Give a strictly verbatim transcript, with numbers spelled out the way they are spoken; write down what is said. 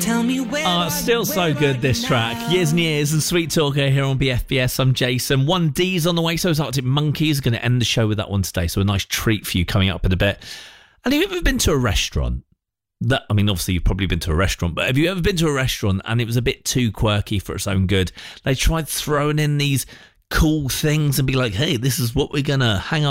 Tell me where. Oh, it's still so good, this track. Years and Years and Sweet Talker here on B F B S. I'm Jason. one D's on the way, so is Arctic Monkeys. Going to end the show with that one today, so a nice treat for you coming up in a bit. And have you ever been to a restaurant? That I mean, obviously you've probably been to a restaurant, but have you ever been to a restaurant and it was a bit too quirky for its own good? They tried throwing in these cool things and be like, hey, this is what we're going to hang